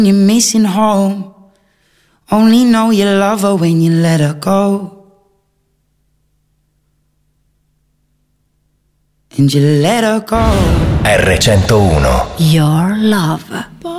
You're missing home. Only know you love her when you let her go. And you let her go. R101. Your love.